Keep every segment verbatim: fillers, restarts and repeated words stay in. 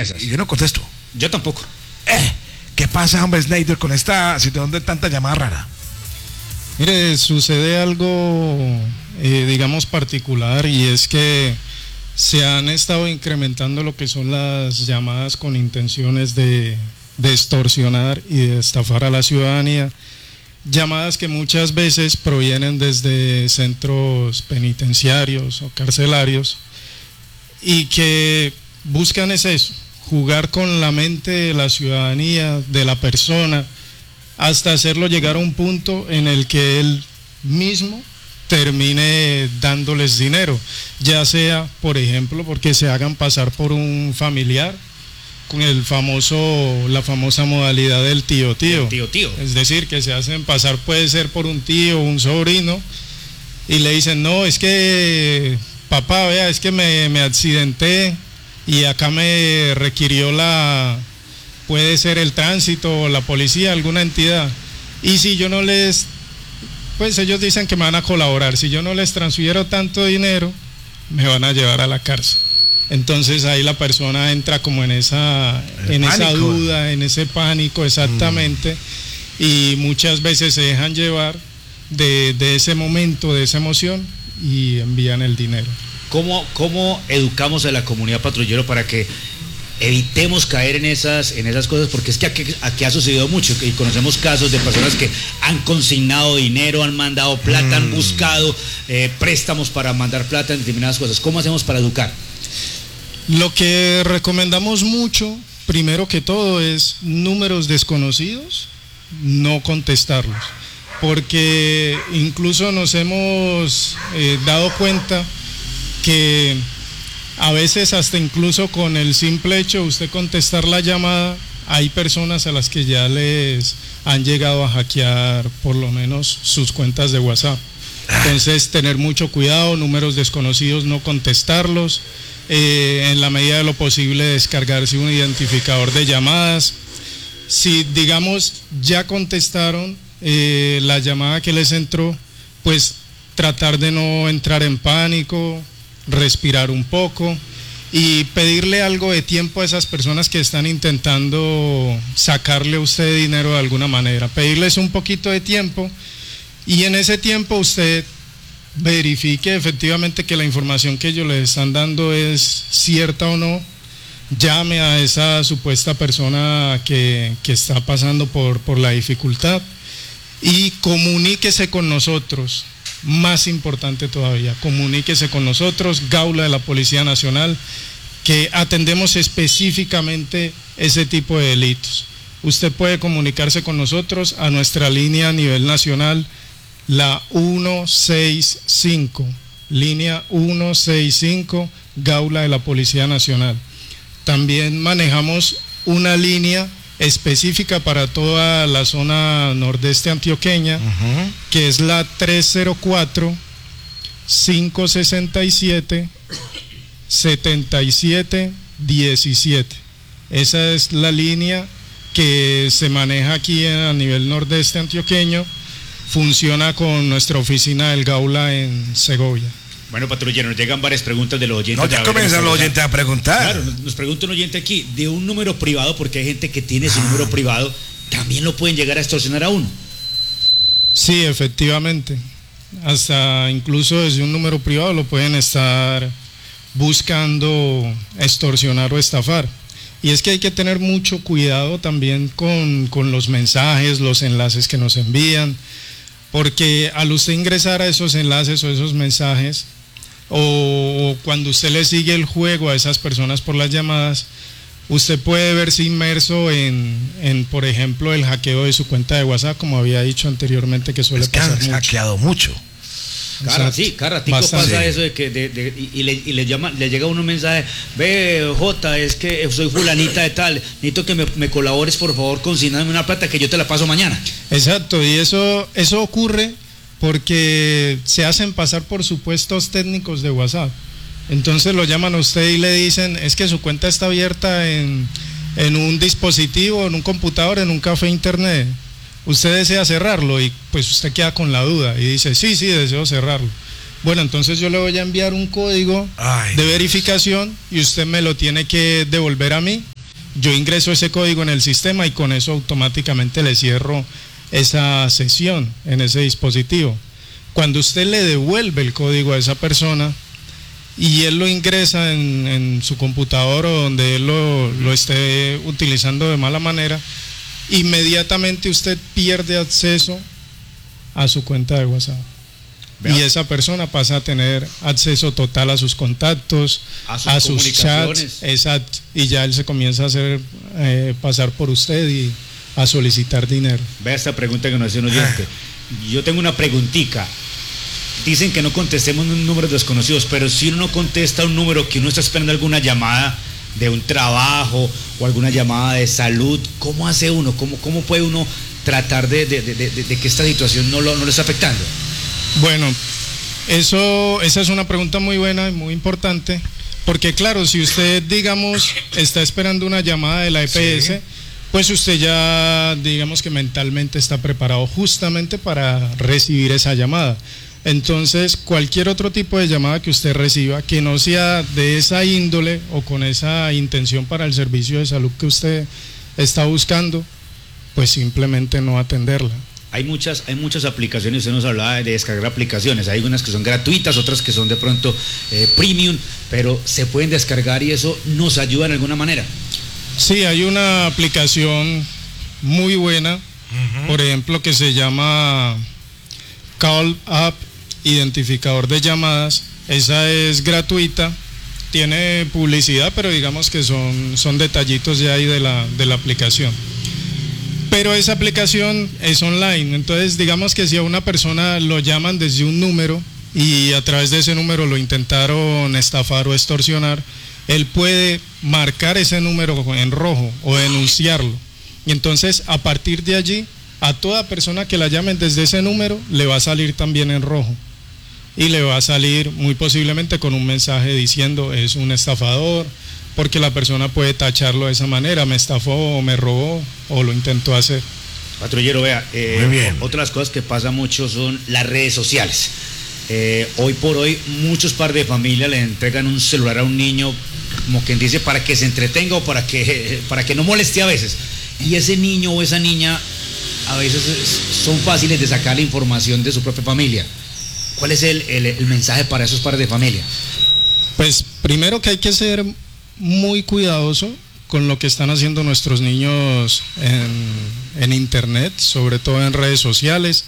esas. Y yo no contesto. Yo tampoco. Eh, ¿Qué pasa, hombre Snyder, con esta situación de tanta llamada rara? Mire, sucede algo, eh, digamos, particular, y es que se han estado incrementando lo que son las llamadas con intenciones de, de extorsionar y de estafar a la ciudadanía. Llamadas que muchas veces provienen desde centros penitenciarios o carcelarios y que buscan es eso, jugar con la mente de la ciudadanía, de la persona, hasta hacerlo llegar a un punto en el que él mismo termine dándoles dinero, ya sea, por ejemplo, porque se hagan pasar por un familiar, con el famoso, la famosa modalidad del tío tío. Tío tío. Es decir, que se hacen pasar, puede ser por un tío o un sobrino, y le dicen, no, es que papá, vea, es que me, me accidenté y acá me requirió la, puede ser el tránsito o la policía, alguna entidad, y si yo no les, pues ellos dicen que me van a colaborar, si yo no les transfiero tanto dinero, me van a llevar a la cárcel. Entonces ahí la persona entra como en esa, en esa duda, en ese pánico, exactamente, mm. y muchas veces se dejan llevar de, de ese momento, de esa emoción, y envían el dinero. ¿Cómo, cómo educamos a la comunidad patrullero para que evitemos caer en esas, en esas cosas? Porque es que aquí, aquí ha sucedido mucho, y conocemos casos de personas que han consignado dinero, han mandado plata, mm. han buscado eh, préstamos para mandar plata en determinadas cosas. ¿Cómo hacemos para educar? Lo que recomendamos mucho, primero que todo, es números desconocidos, no contestarlos, porque incluso nos hemos eh, dado cuenta que a veces hasta incluso con el simple hecho de usted contestar la llamada, hay personas a las que ya les han llegado a hackear por lo menos sus cuentas de WhatsApp. Entonces, tener mucho cuidado, números desconocidos, no contestarlos. Eh, en la medida de lo posible descargarse un identificador de llamadas. Si digamos ya contestaron eh, la llamada que les entró, pues tratar de no entrar en pánico, respirar un poco y pedirle algo de tiempo a esas personas que están intentando sacarle a usted dinero de alguna manera, pedirles un poquito de tiempo, y en ese tiempo usted verifique efectivamente que la información que ellos les están dando es cierta o no, llame a esa supuesta persona que, que está pasando por, por la dificultad y comuníquese con nosotros. Más importante todavía, comuníquese con nosotros, Gaula de la Policía Nacional, que atendemos específicamente ese tipo de delitos. Usted puede comunicarse con nosotros a nuestra línea a nivel nacional, la ciento sesenta y cinco, línea ciento sesenta y cinco, Gaula de la Policía Nacional. También manejamos una línea específica para toda la zona nordeste antioqueña, uh-huh. que es la tres cero cuatro, cinco seis siete, siete siete uno siete. Esa es la línea que se maneja aquí a nivel nordeste antioqueño. Funciona con nuestra oficina del Gaula en Segovia. Bueno, patrullero, nos llegan varias preguntas de los oyentes. No, ya comienzan los oyentes a preguntar. Claro, nos, nos pregunta un oyente aquí de un número privado, porque hay gente que tiene ese ah. número privado, también lo pueden llegar a extorsionar a uno. Sí, efectivamente. Hasta incluso desde un número privado lo pueden estar buscando extorsionar o estafar. Y es que hay que tener mucho cuidado también con, con los mensajes, los enlaces que nos envían, porque al usted ingresar a esos enlaces o esos mensajes, o cuando usted le sigue el juego a esas personas por las llamadas, usted puede verse inmerso en, en, por ejemplo, el hackeo de su cuenta de WhatsApp, como había dicho anteriormente, que suele es que pasar han mucho. hackeado mucho. Cara, sí, cada ratico Bastante. pasa eso de que de, de, y, y, le, y le llama, le llega uno un mensaje, ve Jota, es que soy fulanita de tal, necesito que me, me colabores por favor consignando una plata que yo te la paso mañana. Exacto, y eso, eso ocurre porque se hacen pasar por supuestos técnicos de WhatsApp. Entonces lo llaman a usted y le dicen, es que su cuenta está abierta en, en un dispositivo, en un computador, en un café internet. Usted desea cerrarlo, y pues usted queda con la duda y dice, sí, sí, deseo cerrarlo. Bueno, entonces yo le voy a enviar un código Ay, de verificación y usted me lo tiene que devolver a mí yo ingreso ese código en el sistema y con eso automáticamente le cierro esa sesión en ese dispositivo. Cuando usted le devuelve el código a esa persona y él lo ingresa en, en su computador o donde él lo, lo esté utilizando de mala manera, inmediatamente usted pierde acceso a su cuenta de WhatsApp. Vea. Y esa persona pasa a tener acceso total a sus contactos, a sus, a sus chats, exacto, y ya él se comienza a hacer eh, pasar por usted y a solicitar dinero. Vea esta pregunta que nos hace un oyente. Yo tengo una preguntica. Dicen que no contestemos un número desconocidos, pero si uno no contesta un número que uno está esperando alguna llamada de un trabajo o alguna llamada de salud, ¿cómo hace uno? ¿Cómo, cómo puede uno tratar de, de, de, de, de que esta situación no lo, no lo está afectando? Bueno, eso, esa es una pregunta muy buena y muy importante, porque claro, si usted, digamos, está esperando una llamada de la E P S, sí, pues usted ya, digamos que mentalmente está preparado justamente para recibir esa llamada. Entonces, cualquier otro tipo de llamada que usted reciba, que no sea de esa índole o con esa intención para el servicio de salud que usted está buscando, pues simplemente no atenderla. Hay muchas, hay muchas aplicaciones, usted nos hablaba de descargar aplicaciones, hay unas que son gratuitas, otras que son de pronto eh, premium, pero se pueden descargar y eso nos ayuda en alguna manera. Sí, hay una aplicación muy buena, uh-huh. por ejemplo, que se llama Call App, identificador de llamadas. Esa es gratuita, tiene publicidad, pero digamos que son, son detallitos de ahí de la, de la aplicación. Pero esa aplicación es online, entonces digamos que si a una persona lo llaman desde un número y a través de ese número lo intentaron estafar o extorsionar, él puede marcar ese número en rojo o denunciarlo. Y entonces a partir de allí, a toda persona que la llamen desde ese número le va a salir también en rojo. Y le va a salir muy posiblemente con un mensaje diciendo es un estafador, porque la persona puede tacharlo de esa manera, me estafó o me robó o lo intentó hacer. Patrullero, vea, eh, muy bien. Otras cosas que pasa mucho son las redes sociales. Eh, hoy por hoy muchos padres de familia le entregan un celular a un niño, como quien dice, para que se entretenga o para que, para que no moleste a veces. Y ese niño o esa niña a veces son fáciles de sacar la información de su propia familia. ¿Cuál es el, el, el mensaje para esos padres de familia? Pues primero que hay que ser muy cuidadoso con lo que están haciendo nuestros niños en, en internet, sobre todo en redes sociales.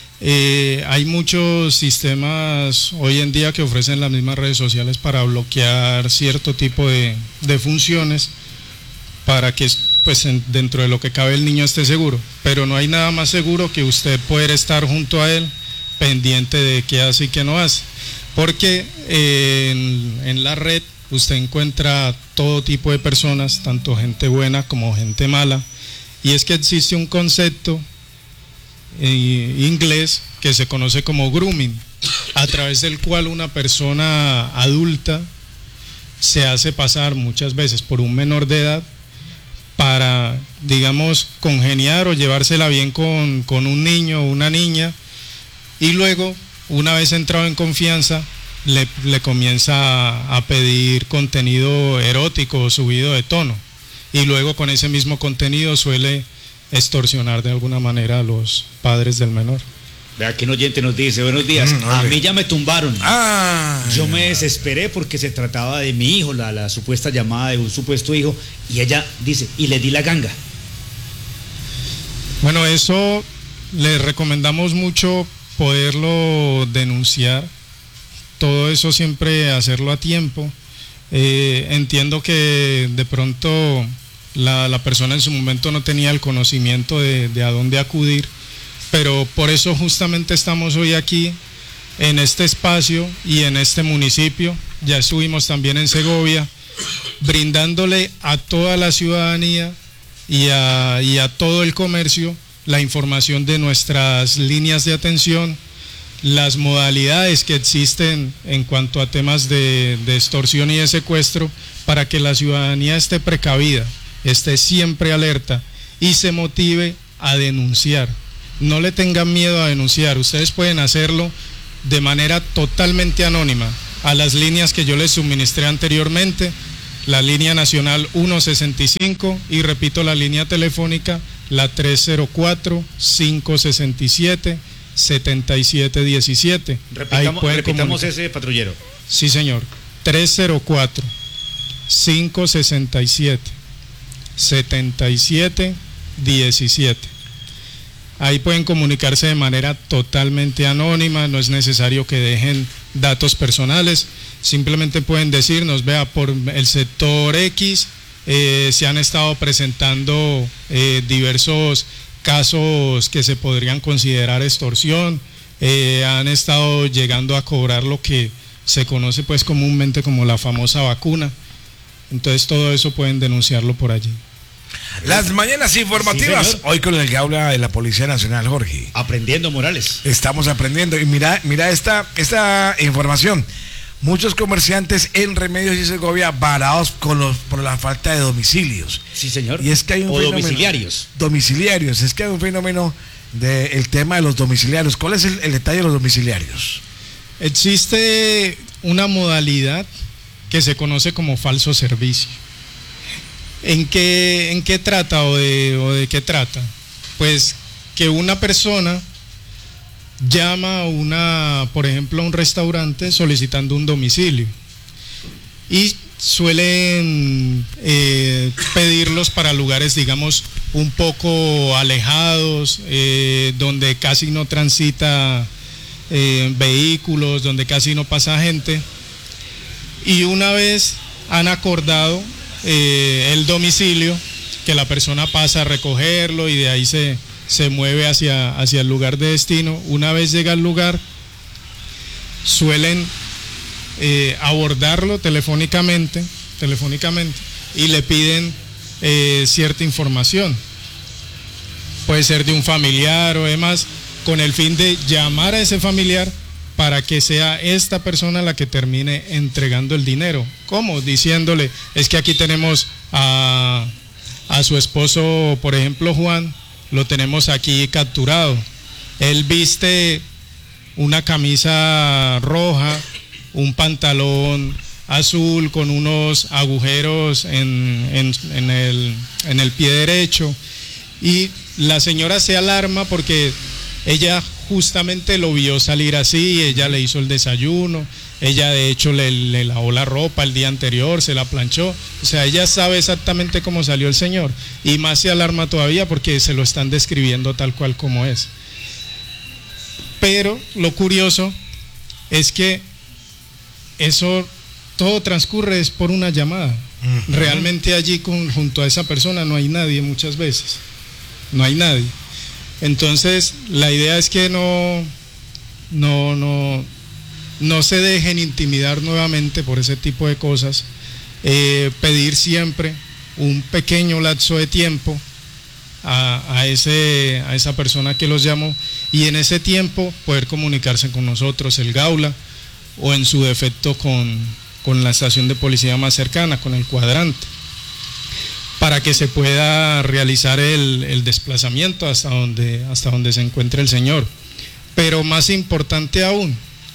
Eh, hay muchos sistemas hoy en día que ofrecen las mismas redes sociales para bloquear cierto tipo de, de funciones para que pues en, dentro de lo que cabe el niño esté seguro, pero no hay nada más seguro que usted poder estar junto a él pendiente de qué hace y qué no hace, porque eh, en, en la red usted encuentra todo tipo de personas, tanto gente buena como gente mala, y es que existe un concepto eh, inglés que se conoce como grooming, a través del cual una persona adulta se hace pasar muchas veces por un menor de edad para, digamos, congeniar o llevársela bien con, con un niño o una niña, y luego, una vez entrado en confianza, le, le comienza a, a pedir contenido erótico o subido de tono, y luego con ese mismo contenido suele extorsionar de alguna manera a los padres del menor. Vea que un oyente nos dice, buenos días, mm, a mí ya me tumbaron. Ah, Yo me desesperé porque se trataba de mi hijo, la, la supuesta llamada de un supuesto hijo, y ella dice, y le di la ganga. Bueno, eso le recomendamos mucho poderlo denunciar, todo eso siempre hacerlo a tiempo. Eh, entiendo que de pronto la, la persona en su momento no tenía el conocimiento de, de a dónde acudir, pero por eso justamente estamos hoy aquí en este espacio y en este municipio. Ya estuvimos también en Segovia, brindándole a toda la ciudadanía y a, y a todo el comercio la información de nuestras líneas de atención, las modalidades que existen en cuanto a temas de, de extorsión y de secuestro, para que la ciudadanía esté precavida, esté siempre alerta y se motive a denunciar. No le tengan miedo a denunciar, ustedes pueden hacerlo de manera totalmente anónima a las líneas que yo les suministré anteriormente, la línea nacional ciento sesenta y cinco y repito la línea telefónica, la tres cero cuatro, cinco seis siete, siete siete uno siete. Repitamos, repitamos ese, patrullero. Sí, señor. tres cero cuatro, cinco seis siete, siete siete uno siete. Ahí pueden comunicarse de manera totalmente anónima, no es necesario que dejen datos personales, simplemente pueden decirnos, vea, por el sector X eh, se han estado presentando eh, diversos casos que se podrían considerar extorsión, eh, han estado llegando a cobrar lo que se conoce pues comúnmente como la famosa vacuna, entonces todo eso pueden denunciarlo por allí. Las mañanas informativas, sí, hoy con el Gaula de la Policía Nacional, Jorge. Aprendiendo, Morales. Estamos aprendiendo y mira, mira esta, esta información. Muchos comerciantes en Remedios y Segovia varados con los, por la falta de domicilios. Sí, señor. Y es que hay un o fenómeno, domiciliarios. Domiciliarios, es que hay un fenómeno del tema de los domiciliarios. ¿Cuál es el, el detalle de los domiciliarios? Existe una modalidad que se conoce como falso servicio. ¿En qué, en qué trata o de, o de qué trata? Pues que una persona llama a una, por ejemplo, a un restaurante solicitando un domicilio y suelen eh, pedirlos para lugares, digamos, un poco alejados, eh, donde casi no transita eh, vehículos, donde casi no pasa gente, y una vez han acordado Eh, el domicilio, que la persona pasa a recogerlo y de ahí se, se mueve hacia, hacia el lugar de destino. Una vez llega al lugar, suelen eh, abordarlo telefónicamente, telefónicamente y le piden eh, cierta información. Puede ser de un familiar o demás, con el fin de llamar a ese familiar para que sea esta persona la que termine entregando el dinero. ¿Cómo? Diciéndole, es que aquí tenemos a, a su esposo, por ejemplo, Juan, lo tenemos aquí capturado. Él viste una camisa roja, un pantalón azul con unos agujeros en, en, en, el, en el pie derecho, y la señora se alarma porque ella justamente lo vio salir así, ella le hizo el desayuno, ella de hecho le, le lavó la ropa el día anterior, se la planchó, o sea, ella sabe exactamente cómo salió el señor, y más se alarma todavía porque se lo están describiendo tal cual como es. Pero lo curioso es que eso todo transcurre es por una llamada. Uh-huh. Realmente allí con, junto a esa persona no hay nadie muchas veces, no hay nadie. Entonces, la idea es que no, no, no, no se dejen intimidar nuevamente por ese tipo de cosas, eh, pedir siempre un pequeño lapso de tiempo a, a, ese, a esa persona que los llamó, y en ese tiempo poder comunicarse con nosotros, el Gaula, o en su defecto con, con la estación de policía más cercana, con el cuadrante, para que se pueda realizar el, el desplazamiento hasta donde, hasta donde se encuentre el señor. Pero más importante aún,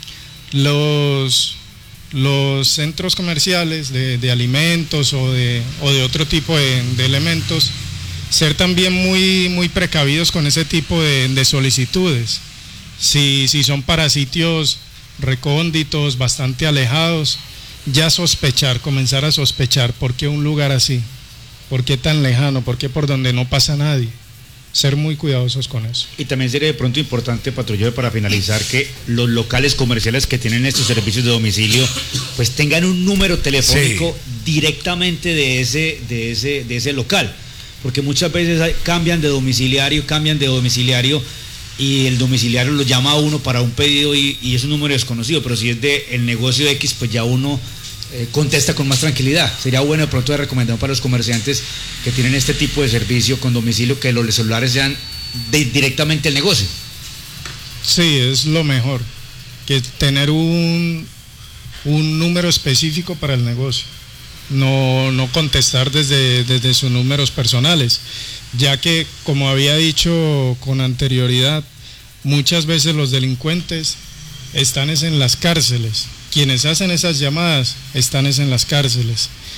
los, los centros comerciales de, de alimentos o de, o de otro tipo de, de elementos, ser también muy, muy precavidos con ese tipo de, de solicitudes. Si, si son para sitios recónditos, bastante alejados, ya sospechar, comenzar a sospechar, ¿por qué un lugar así? ¿Por qué tan lejano? ¿Por qué por donde no pasa nadie? Ser muy cuidadosos con eso. Y también sería de pronto importante, patrullero, para finalizar, que los locales comerciales que tienen estos servicios de domicilio pues tengan un número telefónico sí. directamente de ese, de ese, de ese local, porque muchas veces hay, cambian de domiciliario, cambian de domiciliario y el domiciliario lo llama a uno para un pedido y, y es un número desconocido, pero si es de el negocio X, pues ya uno Eh, contesta con más tranquilidad. Sería bueno de pronto de recomendado para los comerciantes que tienen este tipo de servicio con domicilio que los celulares sean de, directamente el negocio. Sí, es lo mejor, que tener un, un número específico para el negocio, no, no contestar desde, desde sus números personales, ya que, como había dicho con anterioridad, muchas veces los delincuentes están en las cárceles. Quienes hacen esas llamadas están en las cárceles,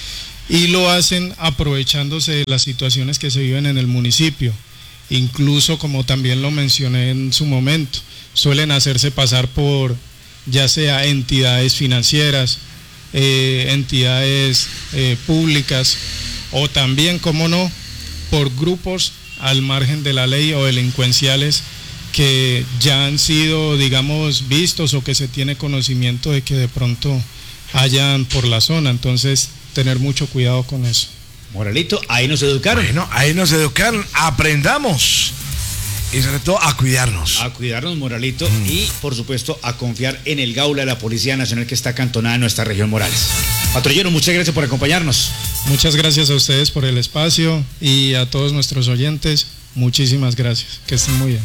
y lo hacen aprovechándose de las situaciones que se viven en el municipio. Incluso, como también lo mencioné en su momento, suelen hacerse pasar por ya sea entidades financieras, eh, entidades eh, públicas, o también, como no, por grupos al margen de la ley o delincuenciales que ya han sido, digamos, vistos o que se tiene conocimiento de que de pronto hayan por la zona. Entonces, tener mucho cuidado con eso. Moralito, ahí nos educaron. Bueno, ahí nos educaron, aprendamos y sobre todo a cuidarnos. A cuidarnos, Moralito, mm. y por supuesto a confiar en el Gaula de la Policía Nacional que está acantonada en nuestra región Morales. Patrullero, muchas gracias por acompañarnos. Muchas gracias a ustedes por el espacio y a todos nuestros oyentes, muchísimas gracias, que estén muy bien.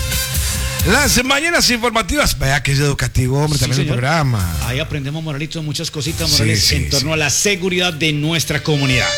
Las mañanas informativas, vaya que es educativo, hombre, sí, también señor. El programa. Ahí aprendemos, Moralito, muchas cositas, Morales, sí, sí, en torno sí. a la seguridad de nuestra comunidad.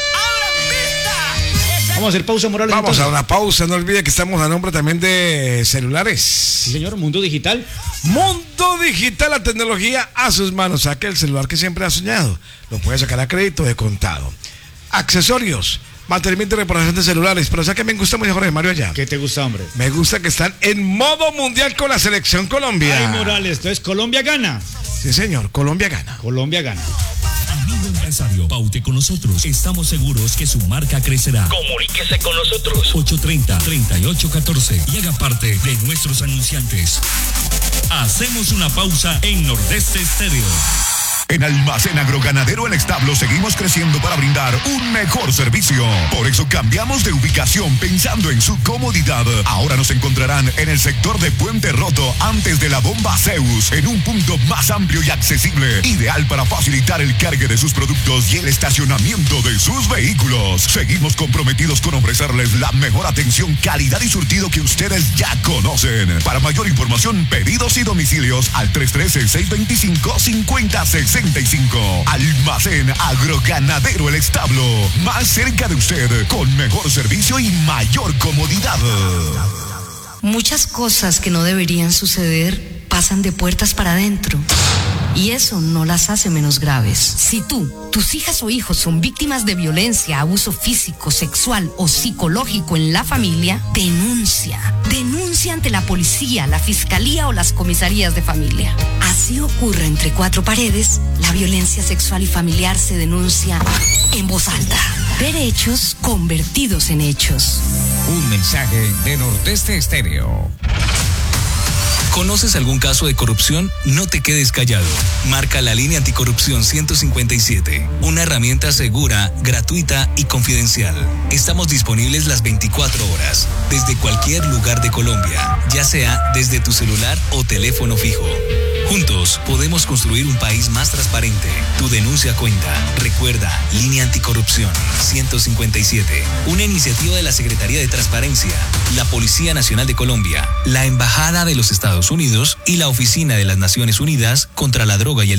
Vamos a hacer pausa, Morales. Vamos entonces. a una pausa, no olvide que estamos a nombre también de celulares. Sí, señor, Mundo Digital. Mundo Digital, la tecnología a sus manos. Saque el celular que siempre ha soñado. Lo puede sacar a crédito de contado. Accesorios, mantenimiento y reparación de celulares. Pero ¿sabes qué me gusta mucho, Jorge Mario, allá? ¿Qué te gusta, hombre? Me gusta que están en modo mundial con la selección Colombia. Ay, Morales, entonces Colombia gana. Sí, señor, Colombia gana. Colombia gana. Amigo empresario, paute con nosotros. Estamos seguros que su marca crecerá. Comuníquese con nosotros. ocho tres cero, tres ocho uno cuatro y haga parte de nuestros anunciantes. Hacemos una pausa en Nordeste Estéreo. En Almacén Agroganadero El Establo seguimos creciendo para brindar un mejor servicio. Por eso cambiamos de ubicación pensando en su comodidad. Ahora nos encontrarán en el sector de Puente Roto, antes de la bomba Zeus, en un punto más amplio y accesible, ideal para facilitar el cargue de sus productos y el estacionamiento de sus vehículos. Seguimos comprometidos con ofrecerles la mejor atención, calidad y surtido que ustedes ya conocen. Para mayor información, pedidos y domicilios al tres uno tres, seis dos cinco, cinco cero seis cinco. Almacén Agroganadero El Establo, más cerca de usted, con mejor servicio y mayor comodidad. Muchas cosas que no deberían suceder pasan de puertas para adentro. Y eso no las hace menos graves. Si tú, tus hijas o hijos son víctimas de violencia, abuso físico, sexual o psicológico en la familia, denuncia. Denuncia ante la policía, la fiscalía o las comisarías de familia. Así ocurre entre cuatro paredes, la violencia sexual y familiar se denuncia en voz alta. Derechos convertidos en hechos. Un mensaje de Nordeste Estéreo. ¿Conoces algún caso de corrupción? No te quedes callado. Marca la línea anticorrupción ciento cincuenta y siete, una herramienta segura, gratuita y confidencial. Estamos disponibles las veinticuatro horas, desde cualquier lugar de Colombia, ya sea desde tu celular o teléfono fijo. Juntos podemos construir un país más transparente. Tu denuncia cuenta. Recuerda, línea anticorrupción ciento cincuenta y siete, una iniciativa de la Secretaría de Transparencia, la Policía Nacional de Colombia, la Embajada de los Estados Unidos y la Oficina de las Naciones Unidas contra la Droga y el